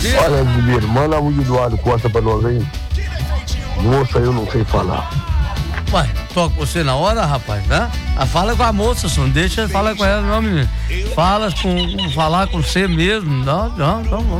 Olha, Zimeiro, manda a música do Eduardo Costa pra nós aí. Moça, eu não sei falar. Ué, toca você na hora, rapaz, né? Fala com a moça, só não deixa falar com ela, não, menino. Falar com você mesmo, não.